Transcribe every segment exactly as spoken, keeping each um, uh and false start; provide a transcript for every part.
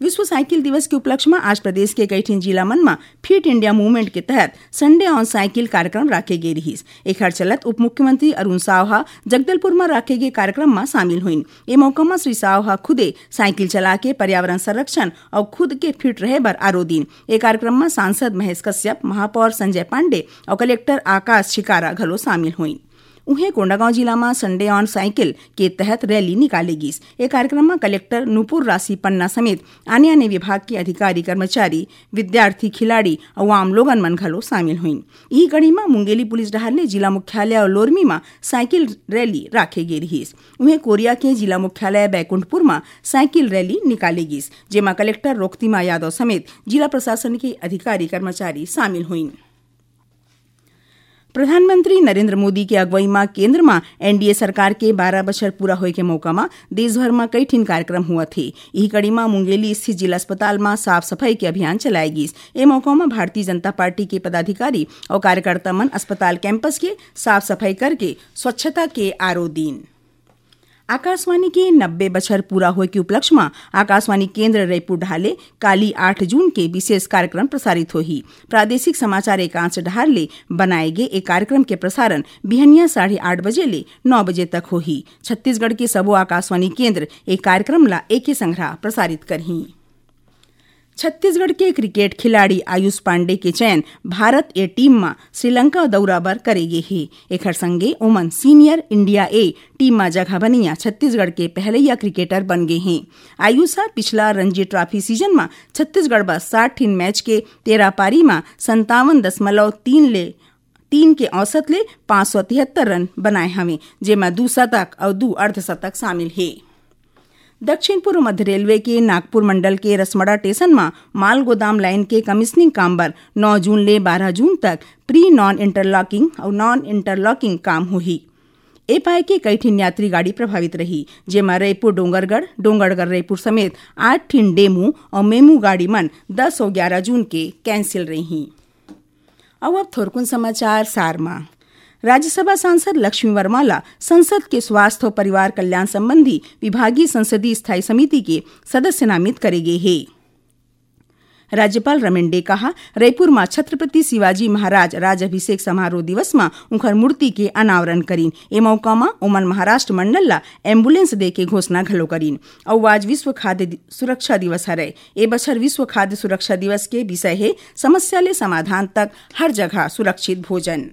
विश्व साइकिल दिवस के उपलक्ष्य में आज प्रदेश के कई जिला मन में फिट इंडिया मूवमेंट के तहत संडे ऑन साइकिल कार्यक्रम राखे गए रहीस। एकर चलत उप मुख्यमंत्री अरुण साव जगदलपुर में राखे गए कार्यक्रम में शामिल हुईन। ए मौका में श्री साव खुदे साइकिल चला के पर्यावरण संरक्षण और खुद के फिट रहे बर आरो दिन। ए कार्यक्रम में सांसद महेश कश्यप, महापौर संजय पांडे और कलेक्टर आकाश छिकारा घलो शामिल हुईन। उन्हें कोंडागांव जिला में संडे ऑन साइकिल के तहत रैली निकालेगी। ये कार्यक्रम में कलेक्टर नुपुर राशि पन्ना समेत अन्य अन्य विभाग के अधिकारी, कर्मचारी, विद्यार्थी, खिलाड़ी और आम लोगन मन घलो शामिल हुईन। ई कड़ी में मुंगेली पुलिस डहर ने जिला मुख्यालय और लोरमी में साइकिल रैली राखे गई रही। उन्हें कोरिया के जिला मुख्यालय बैकुंठपुर में साइकिल रैली निकालेगी, जेमा कलेक्टर रोक्तिमा यादव समेत जिला प्रशासन के अधिकारी, कर्मचारी शामिल हुईन। प्रधानमंत्री नरेंद्र मोदी के अगुवाई में केंद्र में एनडीए सरकार के बारह बछर पूरा होए के मौका में देश भर में कई ठिन कार्यक्रम हुआ थे। यही कड़ी में मुंगेली स्थित जिला अस्पताल में साफ सफाई के अभियान चलाएगी। ए मौका में भारतीय जनता पार्टी के पदाधिकारी और कार्यकर्ता मन अस्पताल कैंपस के साफ सफाई करके स्वच्छता के आरो दीन। आकाशवाणी के नब्बे बछर पूरा होए के उपलक्ष्य में आकाशवाणी केंद्र रायपुर ढाले काली आठ जून के विशेष कार्यक्रम प्रसारित होही। प्रादेशिक समाचार एकांश ढार ले बनाए गए एक कार्यक्रम के प्रसारण बिहनिया साढ़े आठ बजे ले नौ बजे तक होही। छत्तीसगढ़ के सबो आकाशवाणी केंद्र एक कार्यक्रम ला एक ही संग्रह प्रसारित करही। छत्तीसगढ़ के क्रिकेट खिलाड़ी आयुष पांडे के चयन भारत ए टीम में श्रीलंका दौरा बर करेगे है। एकर संगे ओमन सीनियर इंडिया ए टीम में जगह बनिया छत्तीसगढ़ के पहलैया क्रिकेटर बन गए हैं। आयुष पिछला रणजी ट्रॉफी सीजन में छत्तीसगढ़ बर साठ ठिन मैच के तेरह पारी में संतावन दशमलव तीन ले तीन के औसत ले पाँच सौ तिहत्तर रन बनाए हमें, जेमा दू शतक और दू अर्धशतक शामिल है। दक्षिण पूर्व मध्य रेलवे के नागपुर मंडल के रसमड़ा स्टेशन में माल गोदाम लाइन के कमीशनिंग काम बर नौ जून ले बारह जून तक प्री नॉन इंटरलॉकिंग और नॉन इंटरलॉकिंग काम होही। ए पाए के कई ठिन यात्री गाड़ी प्रभावित रही, जेमा रायपुर डोंगरगढ़, डोंगरगढ़ रायपुर समेत आठ ठिन डेमू और मेमू गाड़ी मन दस और ग्यारह जून के कैंसिल रही। अब अब थोरकुन समाचार सारमा। राज्यसभा सांसद लक्ष्मी वर्माला संसद के स्वास्थ्य और परिवार कल्याण संबंधी विभागीय संसदीय स्थायी समिति के सदस्य नामित करे गए हैं। राज्यपाल रमेंडे कहा रायपुर में छत्रपति शिवाजी महाराज राजाभिषेक समारोह दिवस में उनकर मूर्ति के अनावरण करीन। ए मौका में ओमन महाराष्ट्र मंडल ला एम्बुलेंस दे के घोषणा घलो करीन। और आज विश्व खाद्य सुरक्षा दिवस हरे। ए बछर विश्व खाद्य सुरक्षा दिवस के विषय है समस्या ले समाधान तक हर जगह सुरक्षित भोजन।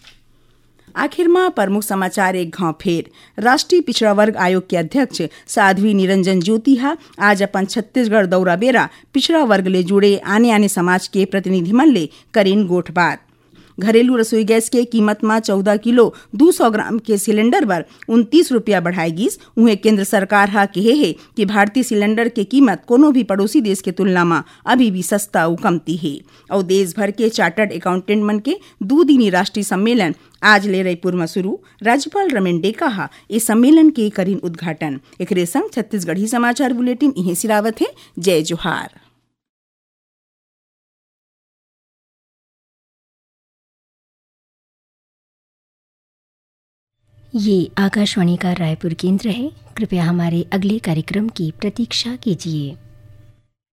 आखिर में प्रमुख समाचार एक घाव फेर। राष्ट्रीय पिछड़ा वर्ग आयोग के अध्यक्ष साध्वी निरंजन ज्योतिहा आज अपन छत्तीसगढ़ दौरा बेरा पिछड़ा वर्ग ले जुड़े आने आने समाज के प्रतिनिधि मन ले करीन गोठबात। घरेलू रसोई गैस के कीमत में चौदह किलो दो सौ ग्राम के सिलेंडर पर उनतीस रुपया बढ़ाएगी। उन्हें केंद्र सरकार हा कहे है कि भारतीय सिलेंडर के कीमत कोनो भी पड़ोसी देश के तुलना में अभी भी सस्ता और कमती है। और देश भर के चार्टर्ड अकाउंटेंट मन के दो दिनी राष्ट्रीय सम्मेलन आज ले रायपुर में शुरू। राज्यपाल रमेंडे कहा इस सम्मेलन के करीन उद्घाटन। एक संग छत्तीसगढ़ी समाचार बुलेटिन इहे सिरावत है। जय जोहार। ये आकाशवाणी का रायपुर केंद्र है। कृपया हमारे अगले कार्यक्रम की प्रतीक्षा कीजिए।